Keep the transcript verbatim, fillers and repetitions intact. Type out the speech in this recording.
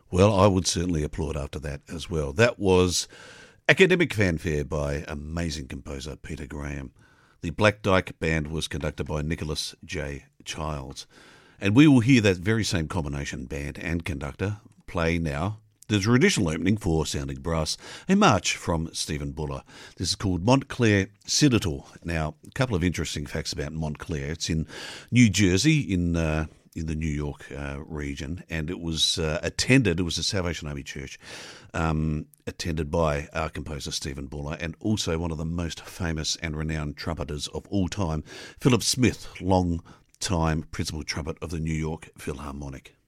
Well, I would certainly applaud after that as well. That was Academic Fanfare by amazing composer Peter Graham. The Black Dyke Band was conducted by Nicholas J. Childs. And we will hear that very same combination, band and conductor, play now the traditional opening for Sounding Brass, a march from Stephen Buller. This is called Montclair Citadel. Now, a couple of interesting facts about Montclair. It's in New Jersey, in uh, in the New York uh, region, and it was uh, attended, it was a Salvation Army church, um, attended by our composer Stephen Buller, and also one of the most famous and renowned trumpeters of all time, Philip Smith, long time principal trumpet of the New York Philharmonic.